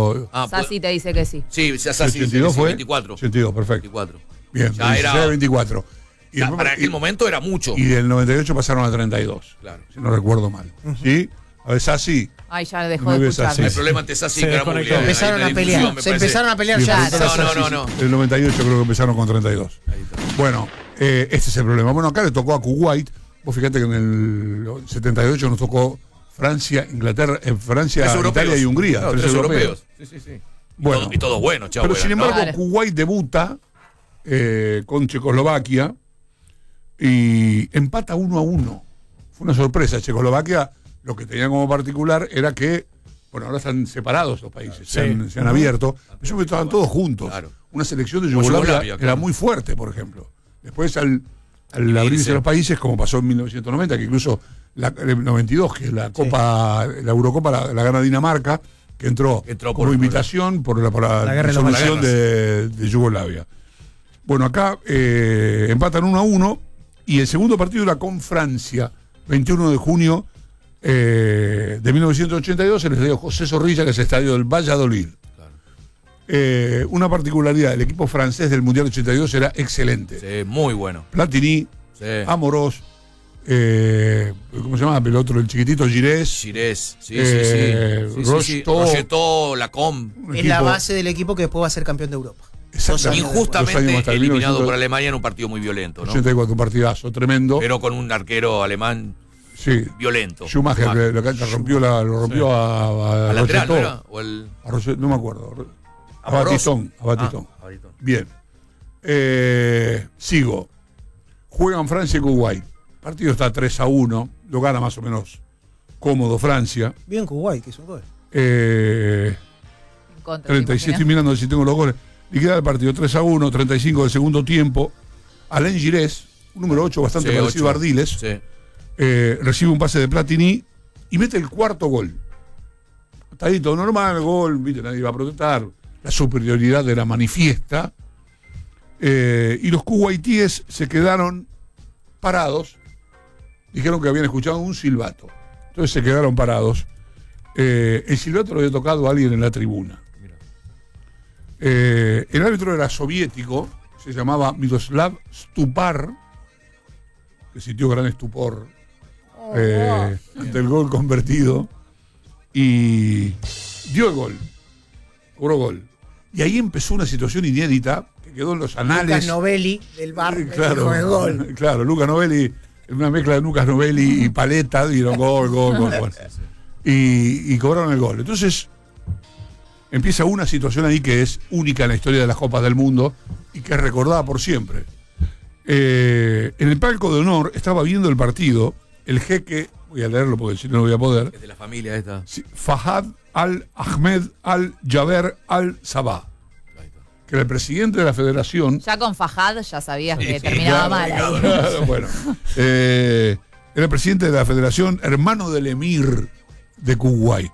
82. Sassi te dice que sí. Sí, Sassi 82 fue. 24. 82, perfecto. 24. Bien, Ya 16 era- a 24. Y Ya, el- para aquel momento era mucho. Y del 98 pasaron a 32. Claro. Si no recuerdo mal. ¿Sí? A ver, Sassi. Ay, ya dejó No de ves escuchar. así. El problema ante Sassi Se que era desconectó. muy Empezaron a pelear. Se empezaron a pelear Sí, ya. Claro. No. El 98 creo que empezaron con 32. Ahí está. Bueno, este es el problema. Bueno, acá le tocó a Kuwait. Vos fíjate que en el 78 nos tocó Francia, Inglaterra, Francia, Tres europeos. Italia y Hungría. Claro, tres tres europeos. Sí. Bueno. Y todos buenos, chavo. Pero sin embargo, Claro. Kuwait debuta con Checoslovaquia y empata 1-1. Fue una sorpresa. Checoslovaquia, lo que tenía como particular era que, bueno, ahora están separados los países, se han abierto, pero estaban todos juntos. Claro. Una selección de Como Yugoslavia Yugoslavia, era claro. muy fuerte, por ejemplo. Después, al abrirse los países, como pasó en 1990, que incluso el 92, que es la Copa, la Eurocopa la gana Dinamarca, que entró Entró como por- invitación por la guerra de los disolución Balcanes. de Yugoslavia. Bueno, acá empatan 1-1 y el segundo partido era con Francia, 21 de junio de 1982, en el estadio José Zorrilla, que es el estadio del Valladolid. Una particularidad, el equipo francés del Mundial 82 era excelente. Sí, muy bueno. Platini, Sí. Amorós, ¿cómo se llama? El otro, el chiquitito Girés. Girés, sí. Rocheteau. Rocheteau, Lacombe. Un Es la equipo- base del equipo que después va a ser campeón de Europa. Exactamente. Dos años Injustamente más tarde, eliminado 1984, por Alemania en un partido muy violento, ¿no? 84, un partidazo tremendo. Pero con un arquero alemán Sí. violento. Schumacher, que lo rompió a ¿Al lateral, Rocheteau. no era? ¿O el... No me acuerdo. A Amoroso. Batistón. Ah, Batistón. Bien. Sigo. Juegan Francia y Kuwait. El partido está 3-1. Lo gana más o menos cómodo Francia. Bien Kuwait, que es un gol. En contra, 36, estoy mirando si tengo los goles. Y queda el partido 3-1, 35 del segundo tiempo. Alain Girés, un número 8 bastante Sí, parecido a 8. Ardiles, Sí. recibe un pase de Platini y mete el cuarto gol. Está ahí todo normal, gol, ¿viste? Nadie va a protestar. La superioridad era manifiesta. Y los kuwaitíes se quedaron parados. Dijeron que habían escuchado un silbato. Entonces se quedaron parados. El silbato lo había tocado a alguien en la tribuna. El árbitro era soviético, se llamaba Miroslav Stupar, que sintió gran estupor ante el gol convertido, y dio el gol, cobró gol. Y ahí empezó una situación inédita que quedó en los anales. Lucas Novelli del bar Claro, el gol. claro, Lucas Novelli, una mezcla de Lucas Novelli y Paletta, dieron gol. Y cobraron el gol. Entonces empieza una situación ahí que es única en la historia de las Copas del Mundo y que es recordada por siempre. En el palco de honor estaba viendo el partido el jeque, voy a leerlo porque si no, no voy a poder, Es de la familia esta. sí, Fahad al-Ahmed al-Jaber al-Sabah, que era el presidente de la federación. Ya con Fajad ya sabías que Sí, terminaba claro, mal ahí. Claro, bueno. Era el presidente de la federación, hermano del emir de Kuwait.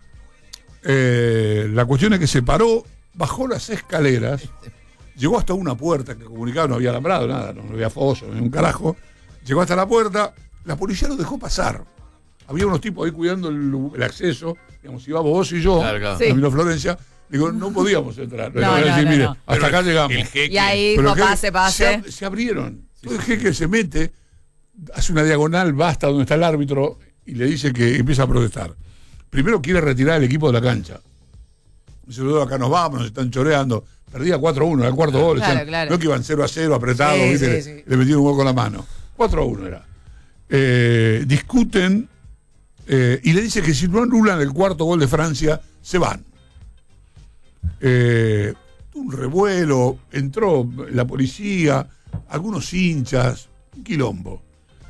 La cuestión es que se paró, bajó las escaleras, llegó hasta una puerta que comunicaba, no había alambrado, nada, no había foso, no había un carajo. Llegó hasta la puerta, la policía lo dejó pasar. Había unos tipos ahí cuidando el acceso, digamos, íbamos vos y yo, Claro. Sí. Camilo Florencia, digo, no podíamos entrar. No, no, mire, no. hasta acá llegamos. El jeque. Y ahí Pero dijo, el pase. jeque se abrieron. Todo el jeque se mete, hace una diagonal, va hasta donde está el árbitro y le dice que empieza a protestar. Primero quiere retirar el equipo de la cancha. Dice, "No, acá nos vamos, nos están choreando". Perdía 4-1, era el cuarto gol. Claro, Decían, claro. no que iban 0-0, apretados, Sí, ¿viste? sí. Le metieron un gol con la mano. 4-1 era. Discuten y le dice que si no anulan el cuarto gol de Francia, se van. Un revuelo, entró la policía, algunos hinchas, un quilombo.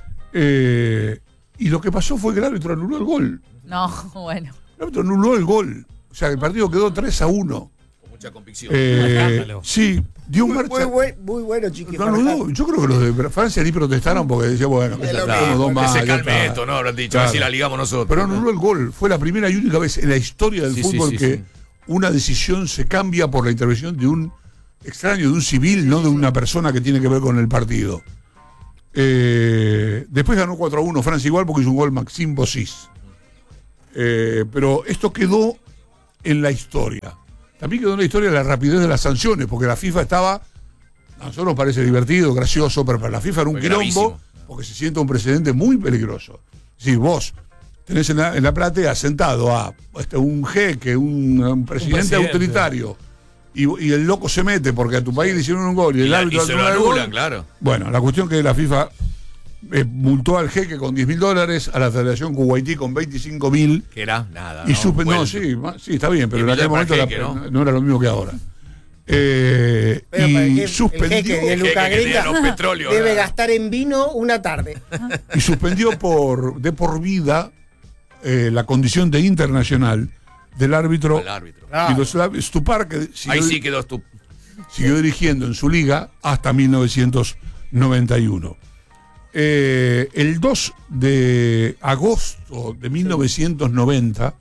Y lo que pasó fue que el árbitro anuló el gol. No, bueno. El árbitro anuló el gol. O sea, el partido quedó 3-1. Con mucha convicción. Escándalo. Sí, dio Muy, marcha. muy bueno, Chiqui. No anuló. Yo creo que los de Francia ni protestaron porque decían, bueno, que lo somos mismo, dos Que más. se ya calme está. esto, ¿no? Habrán dicho, Claro. a ver si la ligamos nosotros. Pero anuló el gol. Fue la primera y única vez en la historia del Sí, fútbol sí, que sí. una decisión se cambia por la intervención de un extraño, de un civil, no de una persona que tiene que ver con el partido. Después ganó 4-1 Francia igual porque hizo un gol Maxime Bossis. Pero esto quedó en la historia. También quedó en la historia la rapidez de las sanciones, porque la FIFA estaba, a nosotros nos parece divertido, gracioso, pero para la FIFA era un Fue quilombo, gravísimo. porque se siente un precedente muy peligroso. Si vos tenés en la platea sentado a un jeque, un presidente autoritario, y el loco se mete porque a tu país le hicieron un gol y el árbitro se lo anula el gol. anulan, claro. Bueno, la cuestión que la FIFA multó al jeque con $10.000, a la Federación Kuwaití con 25.000 Que era nada. y ¿no? no, Bueno, sí, está bien, pero en 10.000 aquel para momento el jeque, no era lo mismo que ahora. Pero para Y el suspendió, jeque de el jeque Luca que tiene Grega los petróleos, debe ¿verdad? gastar en vino una tarde. y suspendió de por vida la condición de internacional del árbitro Al árbitro. Miroslav Stupar, que Ahí sí quedó siguió dirigiendo en su liga hasta 1991. El 2 de agosto de 1990,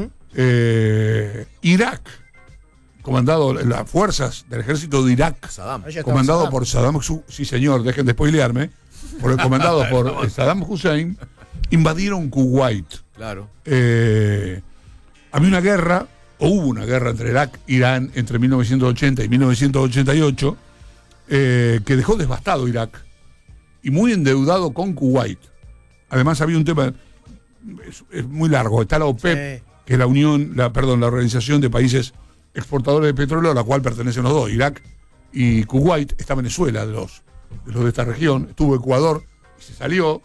Irak, comandado, las fuerzas del ejército de Irak, Saddam. Ahí ya estaba comandado Saddam. por Saddam Hussein, sí señor, dejen de spoilearme, comandado por Saddam Hussein, invadieron Kuwait. Claro. Había una guerra, o hubo una guerra entre Irak e Irán entre 1980 y 1988, que dejó devastado Irak y muy endeudado con Kuwait. Además había un tema, es muy largo, está la OPEP, Sí. que es la Organización de Países Exportadores de Petróleo, a la cual pertenecen los dos, Irak y Kuwait. Está Venezuela de los de esta región, estuvo Ecuador y se salió.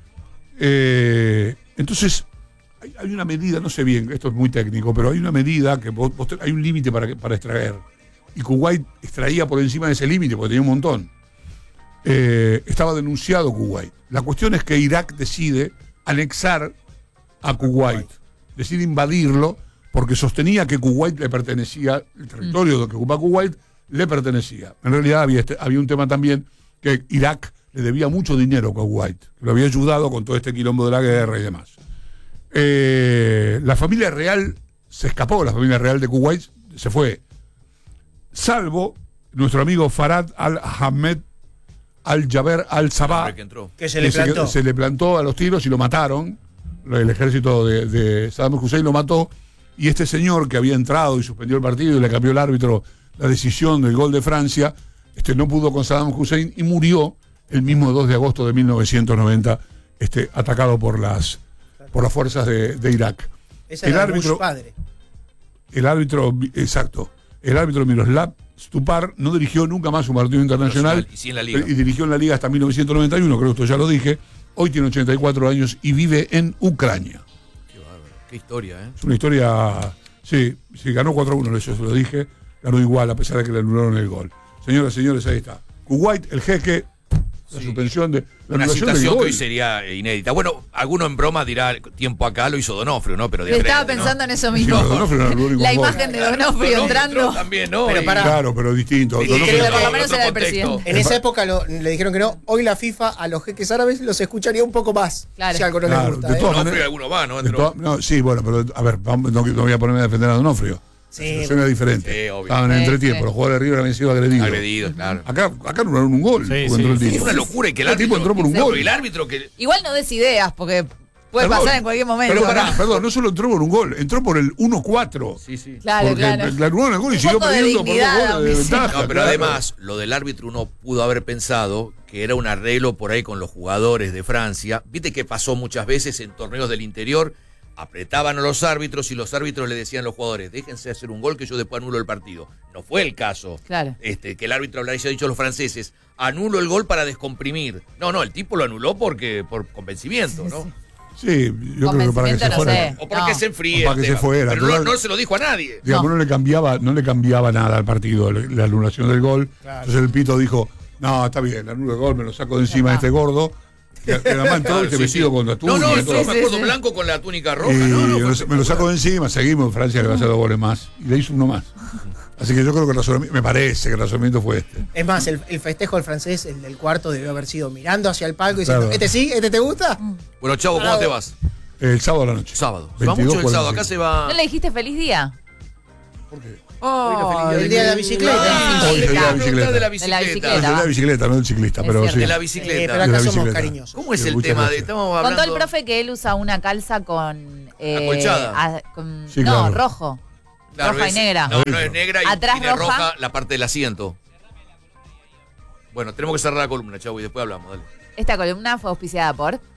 Entonces, hay una medida, no sé bien, esto es muy técnico, pero hay una medida que hay un límite para extraer. Y Kuwait extraía por encima de ese límite, porque tenía un montón. Estaba denunciado Kuwait. La cuestión es que Irak decide anexar a Kuwait, decide invadirlo, porque sostenía que Kuwait le pertenecía, el territorio que ocupa Kuwait le pertenecía. En realidad había un tema también que Irak le debía mucho dinero a Kuwait, que lo había ayudado con todo este quilombo de la guerra y demás. La familia real se escapó, la familia real de Kuwait se fue, salvo nuestro amigo Farad al-Ahmed al-Jaber al-Sabah, Hombre que entró. Que se le plantó. se le plantó a los tiros y lo mataron. El ejército de Saddam Hussein lo mató. Y este señor que había entrado y suspendió el partido y le cambió el árbitro la decisión del gol de Francia, no pudo con Saddam Hussein y murió el mismo 2 de agosto de 1990, atacado por las fuerzas de Irak. Ese era Bush padre. El árbitro Miroslav Stupar no dirigió nunca más un partido internacional Y sí en la liga. y dirigió en la liga hasta 1991, creo que esto ya lo dije. Hoy tiene 84 años y vive en Ucrania. Qué bárbaro. Qué historia, ¿eh? Es una historia, sí, ganó 4-1, eso se lo dije, ganó igual a pesar de que le anularon el gol. Señoras y señores, ahí está. Kuwait, el jeque, la suspensión de la Una anulación del situación que gol. hoy sería inédita. Bueno, alguno en broma dirá, tiempo acá lo hizo Donofrio, ¿no? Pero de Estaba frente, ¿no? pensando en eso Sí, mismo. pero Donofrio no anuló ningún La gol. imagen de Donofrio entrando. entró también, ¿no? Pero Y- pará. Claro, pero distinto. Y Donofrio- que por lo menos otro era el contexto. presidente. En esa época le dijeron que no. Hoy la FIFA a los jeques árabes los escucharía un poco más. Claro. Si algo no les Claro, gusta. de ¿eh? todas Donofrio maneras- alguno va, ¿no? de Entró. no, sí, bueno, pero a ver, no voy a ponerme a defender a Donofrio. Sí. La situación era diferente. Sí, obvio. Estaban en Sí, entretiempo, sí. los jugadores de River habían sido agredidos. Agredido, claro. Acá anularon un gol. porque entró el Es tipo. una locura y que el El tipo árbitro entró por un gol. El árbitro que Igual no des ideas, porque puede Perdón, pasar en cualquier momento. Pero ¿no? perdón, no solo entró por un gol, entró por el 1-4. Sí, sí. Claro, Porque claro. le anularon el gol y Un siguió poco de perdiendo por 2 dignidad, goles de aunque sea. ventaja. No, pero claro. además, lo del árbitro uno pudo haber pensado que era un arreglo por ahí con los jugadores de Francia. Viste que pasó muchas veces en torneos del interior, apretaban a los árbitros y los árbitros le decían a los jugadores, déjense hacer un gol que yo después anulo el partido. No fue el caso. Claro. Que el árbitro le haya dicho a los franceses, anulo el gol para descomprimir. No, el tipo lo anuló por convencimiento, ¿no? Sí, yo creo que para que se Convencimiento no fuera. sé. O para que No. se enfríe. O para que el se tema. fuera. Pero Total- no se lo dijo a nadie. Digamos, no le cambiaba nada al partido, la anulación del gol. Claro. Entonces el Pito dijo, no, está bien, anulo el gol, me lo saco de encima de este gordo. Que además entró Claro, este sí, vestido sí. con la túnica. No, y entró, todo. me Sí, acuerdo, sí. blanco con la túnica roja. Y No, me lo saco de encima, seguimos, Francia le va a hacer 2 goles más. Y le hizo uno más. Así que yo creo que me parece que el razonamiento fue este. Es más, el festejo del francés, el del cuarto, debió haber sido mirando hacia el palco y diciendo, Claro. ¿este sí? ¿Este te gusta? Bueno, Chavo, ¿cómo Bravo. te vas? El sábado a la noche. Sábado. Se va mucho el sábado. Acá se va. ¿No le dijiste feliz día? ¿Por qué? Oh, El día de la bicicleta. Ah, Hoy es el día de la preguntar bicicleta. de la De la bicicleta. bicicleta. Es de la bicicleta, no del ciclista, Es pero cierto. sí. De la Pero bicicleta. De acá la somos bicicleta. cariñosos. ¿Cómo es Sí, el muchas tema? gracias. Estamos Contó hablando. el profe que él usa una calza con. Acolchada. Sí, no, claro. rojo. Roja y negra. No, no es negra y Atrás tiene roja. roja la parte del asiento. Bueno, tenemos que cerrar la columna, chau, y después hablamos, dale. Esta columna fue auspiciada por